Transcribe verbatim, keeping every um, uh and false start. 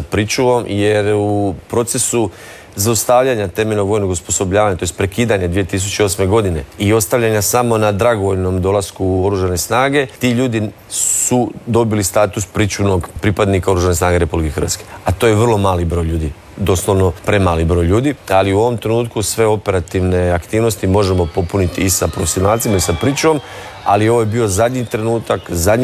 pričuvom, jer u procesu zaustavljanja temeljnog vojnog osposobljavanja, to je prekidanje dvije tisuće osme. godine i ostavljanja samo na dragovoljnom dolasku u Oružane snage, ti ljudi su dobili status pričuvnog pripadnika Oružane snage Republike Hrvatske. A to je vrlo mali broj ljudi, doslovno premali broj ljudi, ali u ovom trenutku sve operativne aktivnosti možemo popuniti i sa profesionalcima i sa pričuvom, ali ovo je bio zadnji trenutak, zadnji